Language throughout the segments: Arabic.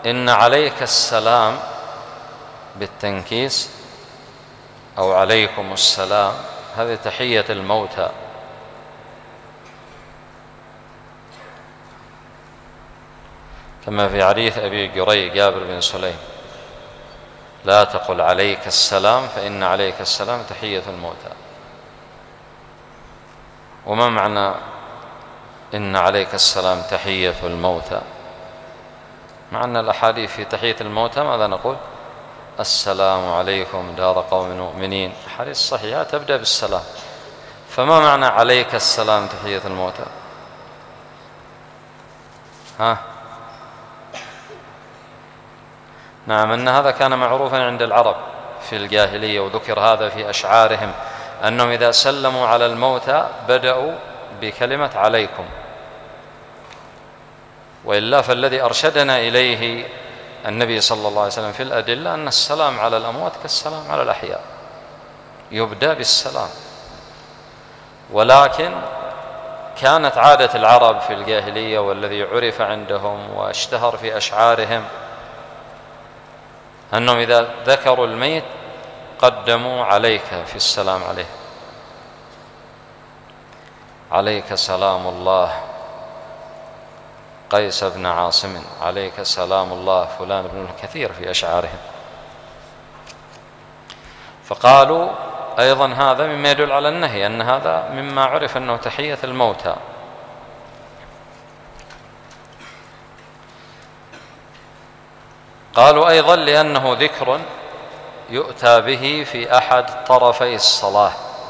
إن عليك السلام بالتنكيس أو عليكم السلام، هذه تحية الموتى، كما في حديث أبي جريج جابر بن سليم: لا تقل عليك السلام فإن عليك السلام تحية الموتى. وما معنى إن عليك السلام تحية الموتى؟ معنى الأحاديث في تحية الموتى ماذا نقول؟ السلام عليكم دار قوم مؤمنين، حديث صحيحة تبدأ بالسلام. فما معنى عليك السلام تحية الموتى؟ نعم، أن هذا كان معروفا عند العرب في الجاهلية، وذكر هذا في أشعارهم أنهم إذا سلموا على الموتى بدأوا بكلمة عليكم. وإلا فالذي أرشدنا إليه النبي صلى الله عليه وسلم في الأدلة أن السلام على الأموات كالسلام على الأحياء، يبدأ بالسلام. ولكن كانت عادة العرب في الجاهلية والذي عرف عندهم واشتهر في أشعارهم أنهم إذا ذكروا الميت قدموا عليك في السلام عليه: عليك سلام الله قيس بن عاصم، عليك سلام الله فلان بن الكثير في أشعارهم. فقالوا أيضا هذا مما يدل على النهي، أن هذا مما عرف أنه تحية الموتى. قالوا أيضا لأنه ذكر يؤتى به في أحد طرفي الصلاة،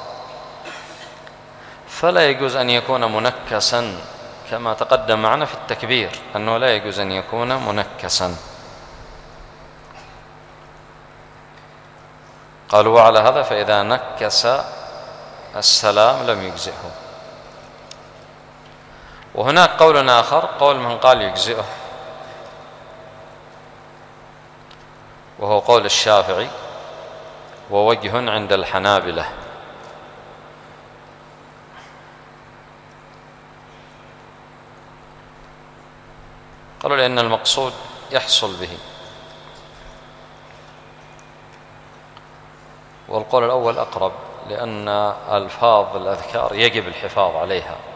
فلا يجوز أن يكون منكسا، كما تقدم معنا في التكبير أنه لا يجوز أن يكون منكسا. قالوا وعلى هذا فإذا نكس السلام لم يجزئه. وهناك قول آخر، قول من قال يجزئه، وهو قول الشافعي ووجه عند الحنابلة. قالوا لأن المقصود يحصل به. والقول الأول أقرب، لأن ألفاظ الأذكار يجب الحفاظ عليها،